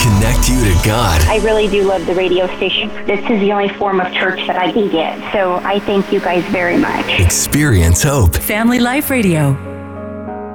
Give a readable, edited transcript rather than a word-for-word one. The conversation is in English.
connect you to God. I really do love the radio station. This is the only form of church that I can get. So I thank you guys very much. Experience hope. Family Life Radio.